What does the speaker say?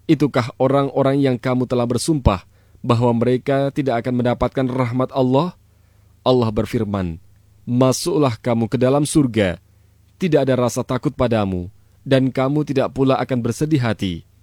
Itukah orang-orang yang kamu telah bersumpah bahwa mereka tidak akan mendapatkan rahmat Allah? Allah berfirman, masuklah kamu ke dalam surga. Tidak ada rasa takut padamu, dan kamu tidak pula akan bersedih hati.